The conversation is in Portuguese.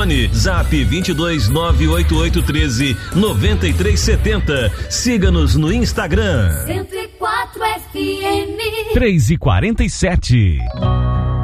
telefone Zap 22-98813-9370. Siga-nos no Instagram. 104 FM 3:47.